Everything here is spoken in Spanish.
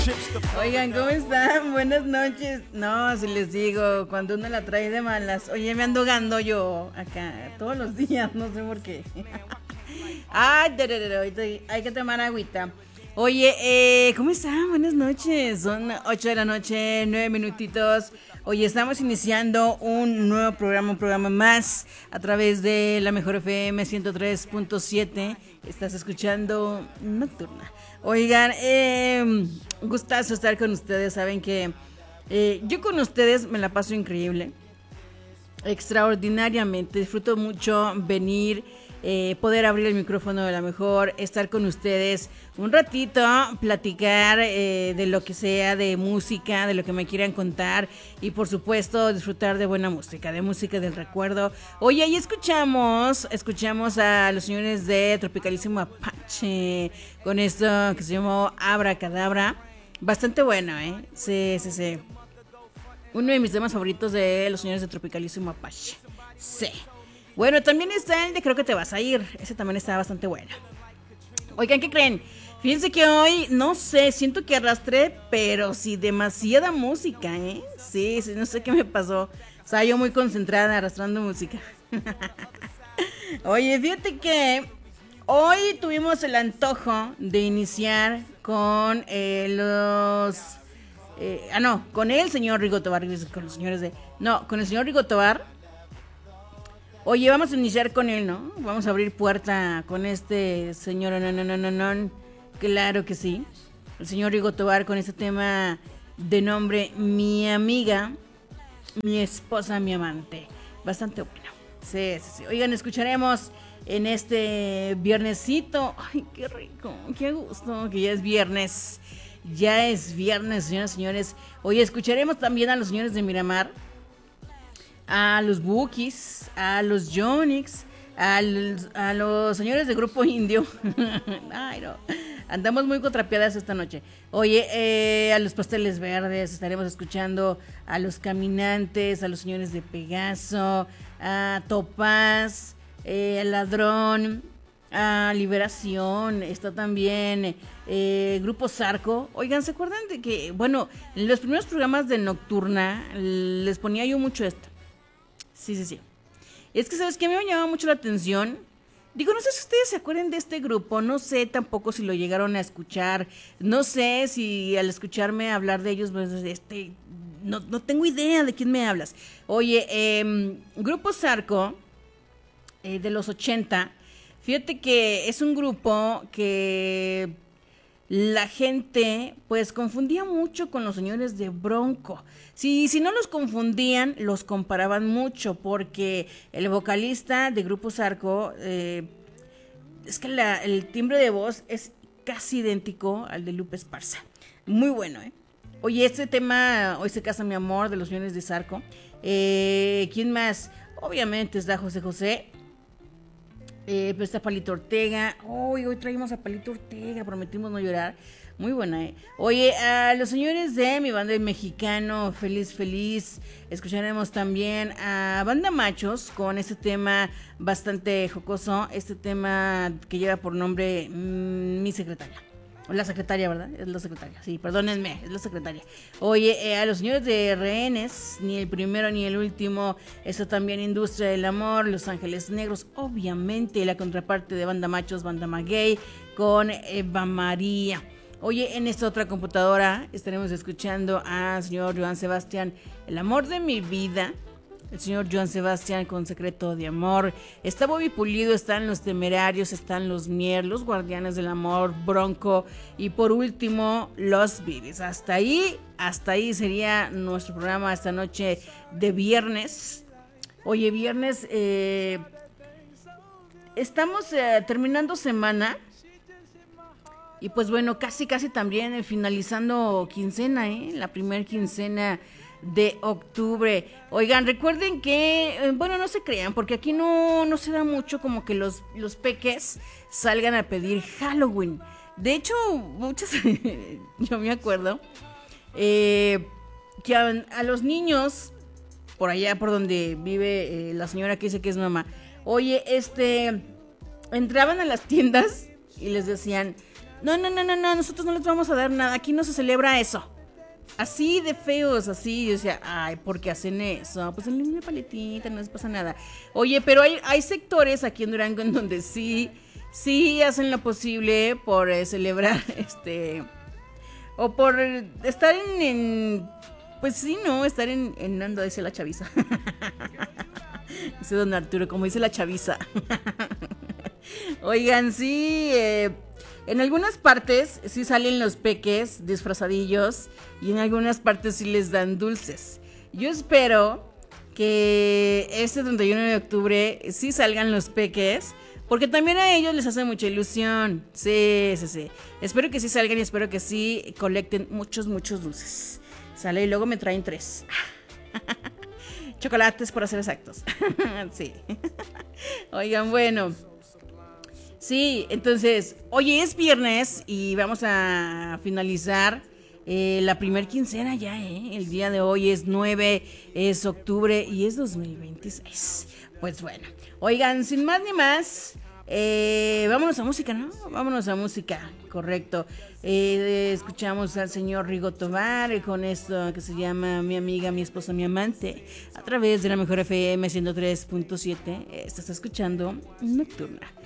Oigan, ¿cómo están? Buenas noches. No, si les digo, cuando uno la trae de malas. Oye, me ando gando yo acá todos los días, no sé por qué. Ay, hay que tomar agüita. Oye, ¿cómo están? Buenas noches. Son 8 de la noche, 9 minutitos. Oye, estamos iniciando un nuevo programa, un programa más a través de la Mejor FM 103.7. Estás escuchando Nocturna. Oigan, gustazo estar con ustedes. Saben que yo con ustedes me la paso increíble, extraordinariamente. Disfruto mucho venir, poder abrir el micrófono de la Mejor, estar con ustedes un ratito, platicar de lo que sea, de música, de lo que me quieran contar y por supuesto disfrutar de buena música, de música del recuerdo. Oye, ahí escuchamos a los señores de Tropicalísimo Apache con esto que se llamó Abracadabra. Bastante bueno, Sí. Uno de mis temas favoritos de los señores de Tropicalísimo Apache. Sí. Bueno, también está el de Creo que te vas a ir. Ese también está bastante bueno. Oigan, ¿qué creen? Fíjense que hoy, no sé, siento que arrastré, pero sí, demasiada música, Sí, no sé qué me pasó. O sea, yo muy concentrada arrastrando música. Oye, fíjate que hoy tuvimos el antojo de iniciar con con el señor Rigo Tobar, con los señores de... No, con el señor Rigo Tobar. Oye, vamos a iniciar con él, ¿no? Vamos a abrir puerta con este señor, no. Claro que sí. El señor Rigo Tobar con este tema de nombre Mi amiga, mi esposa, mi amante. Bastante bueno. Sí. Oigan, escucharemos en este viernesito. Ay, qué rico, qué gusto, que ya es viernes. Ya es viernes, señoras y señores. Oye, escucharemos también a los señores de Miramar, a los Bookies, a los Yonix, a los señores de Grupo Indio. Ay, no. Andamos muy contrapiadas esta noche. Oye, a los Pasteles Verdes, estaremos escuchando a los Caminantes, a los señores de Pegaso, a Topaz, al Ladrón, a Liberación, está también Grupo Zarco. Oigan, ¿se acuerdan de que, bueno, en los primeros programas de Nocturna les ponía yo mucho esto? Sí. Es que, ¿sabes qué? Me llamaba mucho la atención. Digo, no sé si ustedes se acuerdan de este grupo, no sé tampoco si lo llegaron a escuchar, no sé si al escucharme hablar de ellos, pues, no tengo idea de quién me hablas. Oye, Grupo Zarco, de los 80, fíjate que es un grupo que la gente pues confundía mucho con los señores de Bronco. Si no los confundían, los comparaban mucho porque el vocalista de Grupo Zarco, es que el timbre de voz es casi idéntico al de Lupe Esparza. Muy bueno, Oye, este tema, Hoy se casa mi amor, de los señores de Zarco. ¿Quién más? Obviamente está José José. Pues está Palito Ortega. Hoy traímos a Palito Ortega, prometimos no llorar. Muy buena, Oye, a los señores de Mi Banda de Mexicano, Feliz. Escucharemos también a Banda Machos con este tema bastante jocoso. Este tema que lleva por nombre Mi Secretaria. La secretaria, ¿verdad? Es la secretaria, sí, perdónenme, es la secretaria. Oye, a los señores de Rehenes, ni el primero ni el último. Eso también, Industria del Amor, Los Ángeles Negros, obviamente la contraparte de Banda Machos, Banda Maguey, con Eva María. Oye, en esta otra computadora estaremos escuchando al señor Joan Sebastián, El amor de mi vida. El señor Joan Sebastián con Secreto de Amor. Está Bobby Pulido, están Los Temerarios, están Los Mier, Los Guardianes del Amor, Bronco y por último Los Vives. Hasta ahí sería nuestro programa esta noche de viernes. Oye, viernes, estamos terminando semana y pues bueno, casi también finalizando quincena, la primer quincena de octubre. Oigan, recuerden que, bueno, no se crean, porque aquí no se da mucho como que los peques salgan a pedir Halloween. De hecho, muchas, yo me acuerdo, que a los niños, por allá por donde vive la señora que dice que es mamá, oye, entraban a las tiendas y les decían, No, nosotros no les vamos a dar nada, aquí no se celebra eso. Así de feos, así, yo decía, ay, ¿por qué hacen eso? Pues en una paletita, no les pasa nada. Oye, pero hay sectores aquí en Durango en donde sí hacen lo posible por celebrar, o por estar pues sí, ¿no? Estar en ando, dice la chaviza. Dice don Arturo, como dice la chaviza. Oigan, sí, en algunas partes sí salen los peques disfrazadillos y en algunas partes sí les dan dulces. Yo espero que este 31 de octubre sí salgan los peques, porque también a ellos les hace mucha ilusión. Sí. Espero que sí salgan y espero que sí colecten muchos dulces. Sale y luego me traen 3. Chocolates, por ser exactos. Sí. Oigan, bueno. Sí, entonces, hoy es viernes y vamos a finalizar la primer quincena ya, El día de hoy es 9, es octubre y es 2026. Pues bueno, oigan, sin más ni más, vámonos a música, ¿no? Vámonos a música, correcto. Escuchamos al señor Rigo Tobar con esto que se llama Mi amiga, mi esposa, mi amante, a través de la mejor FM 103.7. Estás escuchando Nocturna.